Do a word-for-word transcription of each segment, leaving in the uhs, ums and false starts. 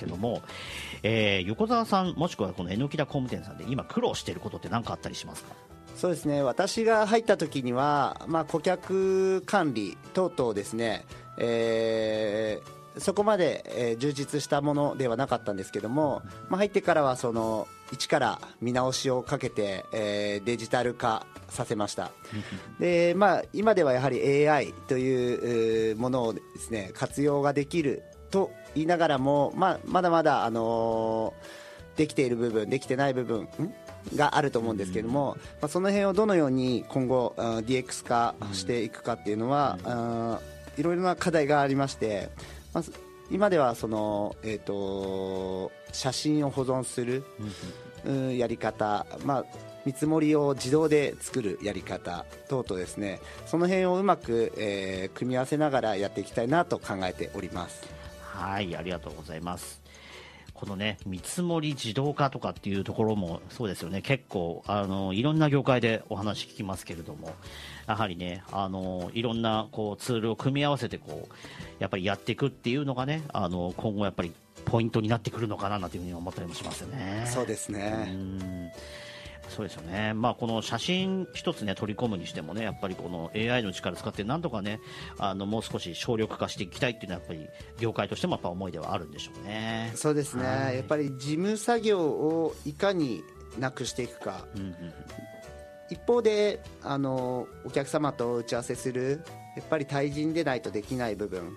けども、えー、横澤さんもしくはこのえのきだ工務店さんで今苦労していることって何かあったりしますか？ そうですね、私が入った時には、まあ、顧客管理等々ですね、えー、そこまで、えー、充実したものではなかったんですけども、まあ、入ってからはその一から見直しをかけて、えー、デジタル化させましたで、まあ、今ではやはり エーアイ というものをですね活用ができると言いながらも、まあ、まだまだ、あのー、できている部分できてない部分んがあると思うんですけども、まあ、その辺をどのように今後 ディーエックス 化していくかっていうのは、あいろいろな課題がありまして、まあ、今ではその、えーと、写真を保存する、うん、やり方、まあ、見積もりを自動で作るやり方等々ですね、その辺をうまく、えー、組み合わせながらやっていきたいなと考えております。 はい、ありがとうございます。このね、見積もり自動化とかっていうところもそうですよね。結構あのいろんな業界でお話聞きますけれども、やはりね、あのいろんなこうツールを組み合わせてこうやっぱりやっていくっていうのがね、あの今後やっぱりポイントになってくるのかななんていうふうに思ったりもしますよね。 そうですね。 うん、そうですよね。まあ、この写真一つね取り込むにしてもね、やっぱりこの エーアイ の力を使ってなんとかね、あのもう少し省力化していきたいっていうのはやっぱり業界としてもやっぱ思いではあるんでしょうね。 そうですね、 はい、 やっぱり事務作業をいかになくしていくか、うんうん、一方であのお客様と打ち合わせするやっぱり対人でないとできない部分、うん、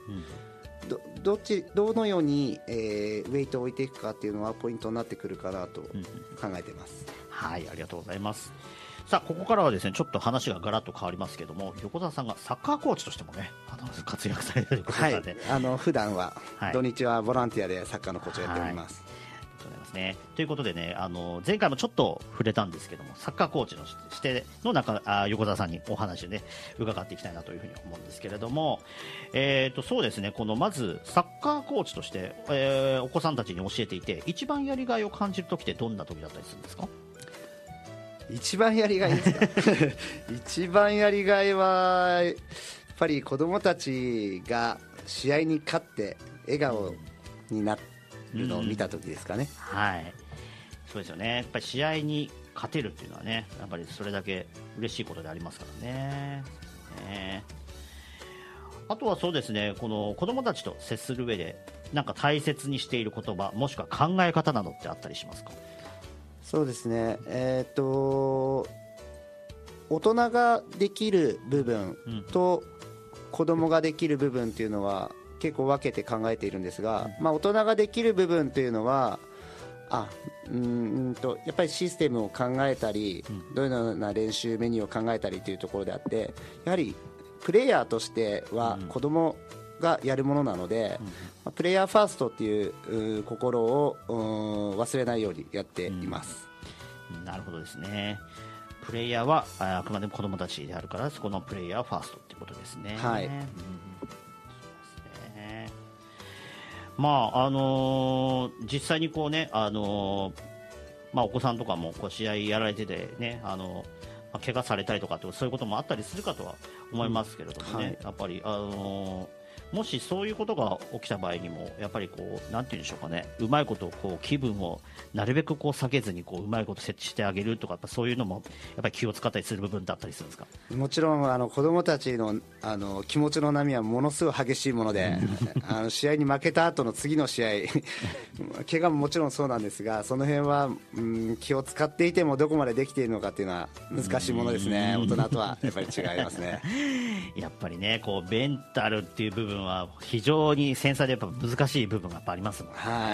ど, どっちどのように、えー、ウェイトを置いていくかっていうのはポイントになってくるかなと考えています、うんうん、 はい、ありがとうございます。さあここからはですねちょっと話がガラッと変わりますけども、横澤さんがサッカーコーチとしてもねあの活躍されていることなので、 はい、あの普段は、 はい、 土日はボランティアでサッカーのコーチをやっております、 はい、ありがとうございますね。ということでね、あの前回もちょっと触れたんですけども、サッカーコーチのしての中あ横澤さんにお話をね伺っていきたいなというふうに思うんですけれども、えー、とそうですね、このまずサッカーコーチとして、えー、お子さんたちに教えていて一番やりがいを感じる時ってどんな時だったりするんですか？ 一番やりがいですか一番やりがいはやっぱり子どもたちが試合に勝って笑顔になるのを見た時ですかね、 うん、はい、そうですよね。やっぱり試合に勝てるっていうのはねやっぱりそれだけ嬉しいことでありますからね。ね、あとはそうですね、この子どもたちと接する上でなんか大切にしている言葉もしくは考え方などってあったりしますか？ そうですね、えー、と大人ができる部分と子供ができる部分っていうのは結構分けて考えているんですが、まあ、大人ができる部分というのはあうんとやっぱりシステムを考えたりどのような練習メニューを考えたりというところであって、やはりプレイヤーとしては子供がやるものなので、うん、プレイヤーファーストっていう心を忘れないようにやっています、 うん、なるほどですね。プレイヤーはあくまでも子供たちであるからそこのプレイヤーファーストっていうことですね。 はい、うん、 そうですね。まああのー、実際にこうね、あのーまあ、お子さんとかもこう試合やられててね、あのー怪我されたりとかってそういうこともあったりするかとは思いますけれどもね、うん、はい、やっぱり、あのー、もしそういうことが起きた場合にもやっぱりこうなんて言うんでしょうかね、うまいことこう気分をなるべくこう避けずにこううまいこと設置してあげるとか、やっぱそういうのもやっぱり気を使ったりする部分だったりするんですか？ もちろんあの子どもたち の, あの気持ちの波はものすごい激しいものであの試合に負けた後の次の試合怪我ももちろんそうなんですが、その辺は、うん、気を使っていてもどこまでできているのかっていうのは難しいものですね。大人とはやっぱり違いますねやっぱりねこうメンタルっていう部分は非常に繊細でやっぱ難しい部分がやっぱありますもんね。 はい、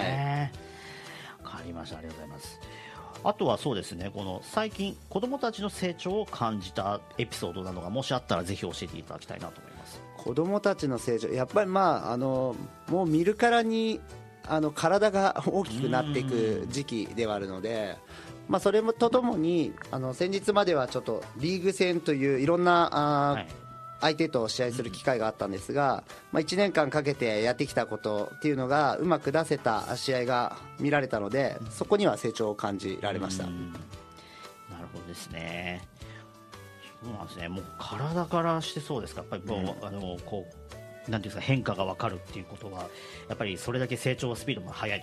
わかりました。ありがとうございます。あとはそうですね、この最近子どもたちの成長を感じたエピソードなどがもしあったらぜひ教えていただきたいなと思います。 子どもたちの成長、やっぱりまああのもう見るからにあの体が大きくなっていく時期ではあるので、まあ、それもとともにあの先日まではちょっとリーグ戦といういろんなあ、はい、相手と試合する機会があったんですが、まあ、いちねんかんかけてやってきたことっていうのがうまく出せた試合が見られたので、そこには成長を感じられました。 なるほどですね。そうなんですね。もう体からしてそうですか。やっぱりもう、うん、あのこうなんていうんですか、変化が分かるっていうことはやっぱりそれだけ成長スピードも速い